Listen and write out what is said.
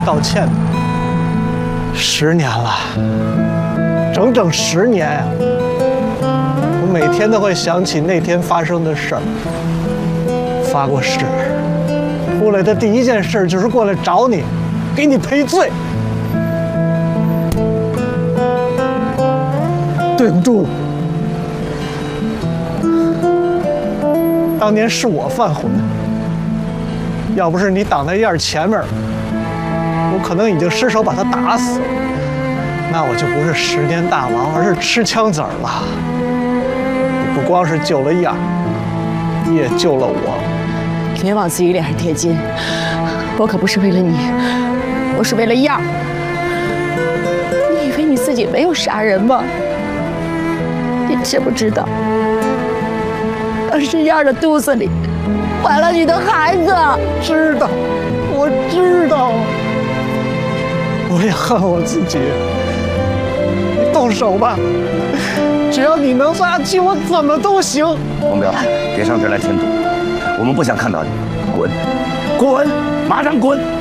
道歉的。10年了，整整10年呀！我每天都会想起那天发生的事儿。发过誓，出来的第一件事就是过来找你，给你赔罪。对不住，当年是我犯浑，要不是你挡在燕儿前面，我可能已经失手把他打死，那我就不是10年大王，而是吃枪子儿了。你不光是救了燕儿，你也救了我。 别往自己脸上贴金，我可不是为了你，我是为了燕儿。你以为你自己没有杀人吗？你知不知道，当时燕儿的肚子里怀了你的孩子？ 知道，我知道，我也恨我自己。你动手吧，只要你能杀鸡，我怎么都行。 黄彪，别上这儿来添堵，我们不想看到你，滚，滚，马上滚！